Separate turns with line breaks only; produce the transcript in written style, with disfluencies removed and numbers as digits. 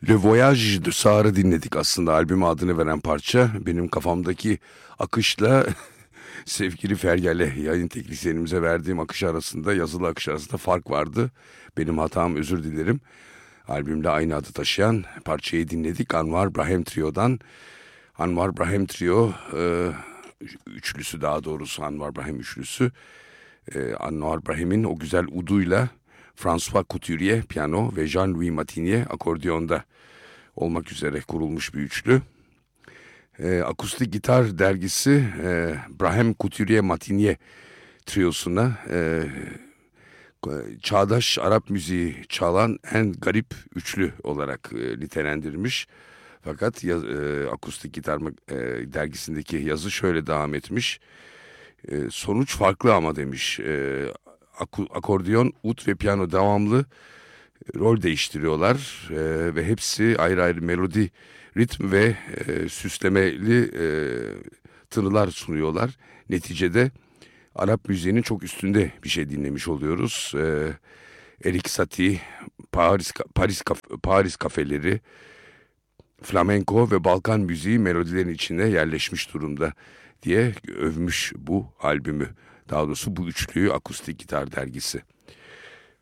Le Voyage de Saar'ı dinledik aslında albüme adını veren parça. Benim kafamdaki akışla sevgili Feryal'e, yayın teknisyenimize verdiğim akış arasında, yazılı akış arasında fark vardı. Benim hatam, özür dilerim. Albümle aynı adı taşıyan parçayı dinledik. Anwar Brahim Trio'dan. Anwar Brahim Trio, üçlüsü daha doğrusu Anwar Brahim üçlüsü. Anwar Brahim'in o güzel uduyla François Couturier piyano ve Jean-Louis Matinier akordiyonda olmak üzere kurulmuş bir üçlü. Akustik Gitar dergisi Brahim Couturier Matinier triosuna çağdaş Arap müziği çalan en garip üçlü olarak nitelendirmiş. Fakat Akustik Gitar dergisindeki yazı şöyle devam etmiş. Sonuç farklı ama demiş. Akordeon, ud ve piyano devamlı rol değiştiriyorlar ve hepsi ayrı ayrı melodi, ritm ve süslemeli tınılar sunuyorlar. Neticede Arap müziğinin çok üstünde bir şey dinlemiş oluyoruz. Erik Satie, Paris kafeleri, flamenko ve Balkan müziği melodilerin içine yerleşmiş durumda diye övmüş bu albümü. Daha doğrusu bu üçlüyü Akustik Gitar dergisi.